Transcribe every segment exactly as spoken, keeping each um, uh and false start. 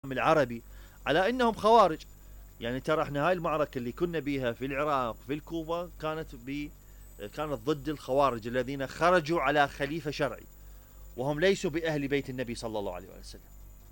العام العربي على أنهم خوارج. يعني ترى احنا هاي المعركة اللي كنا بيها في العراق في الكوفة كانت ب كانت ضد الخوارج الذين خرجوا على خليفة شرعي، وهم ليسوا بأهل بيت النبي صلى الله عليه وسلم.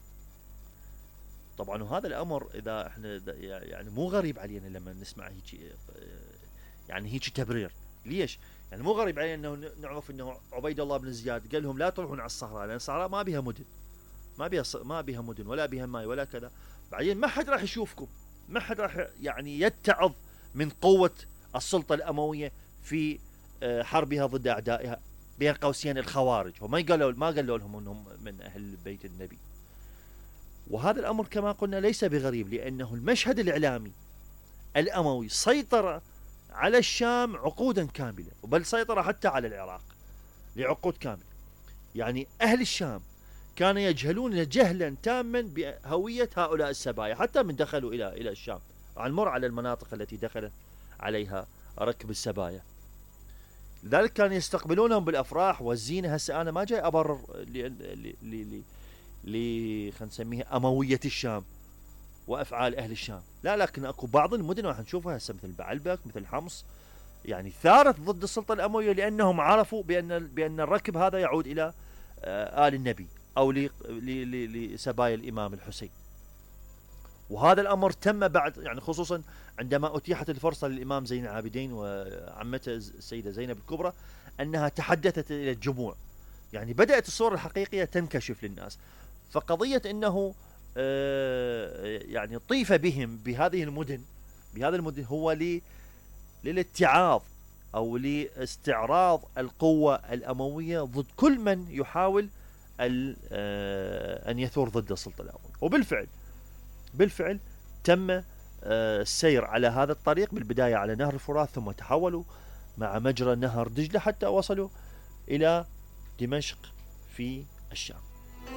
طبعا وهذا الأمر إذا احنا يعني مو غريب علينا لما نسمع هيك يعني هيك تبرير. ليش؟ يعني مو غريب علينا انه نعرف انه عبيد الله بن زياد قال لهم لا تروحون على الصحراء، لان الصحراء ما بها مدن، ما بها ما بها مدن ولا بها ماء ولا كذا. بعدين ما حد راح يشوفكم، ما حد راح يعني يتعظ من قوة السلطة الأموية في حربها ضد أعدائها بين قوسين الخوارج. وما قالوا ما قالوا لهم انهم من اهل بيت النبي. وهذا الامر كما قلنا ليس بغريب، لانه المشهد الاعلامي الاموي سيطر على الشام عقودا كاملة، بل سيطر حتى على العراق لعقود كاملة. يعني أهل الشام كانوا يجهلون جهلا تاما بهوية هؤلاء السبايا حتى من دخلوا إلى إلى الشام. عن مر على المناطق التي دخلت عليها ركب السبايا، لذلك كانوا يستقبلونهم بالأفراح والزينة. هسه أنا ما جاي أبرر ل خلينا نسميها أموية الشام وأفعال أهل الشام، لا، لكن أكو بعض المدن راح نشوفها هسه مثل بعلبك مثل حمص يعني ثارت ضد السلطة الأموية، لأنهم عرفوا بأن بأن الركب هذا يعود إلى آل النبي أو لسبايا الإمام الحسين. وهذا الأمر تم بعد يعني خصوصا عندما أتيحت الفرصة للإمام زين العابدين وعمته السيدة زينب الكبرى أنها تحدثت إلى الجموع، يعني بدأت الصورة الحقيقية تنكشف للناس. فقضية أنه يعني طيف بهم بهذه المدن بهذه المدن هو لي للاتعاظ أو لاستعراض القوة الأموية ضد كل من يحاول أن يثور ضد السلطة الأموية. وبالفعل بالفعل تم السير على هذا الطريق، بالبداية على نهر الفرات ثم تحولوا مع مجرى نهر دجلة حتى وصلوا إلى دمشق في الشام.